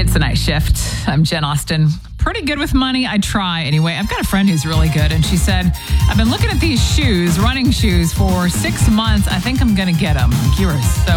It's the Night Shift. I'm Jen Austen. Pretty good with money. I try anyway. I've got a friend who's really good, and she said, I've been looking at these shoes, running shoes, for 6 months. I think I'm going to get them. You are so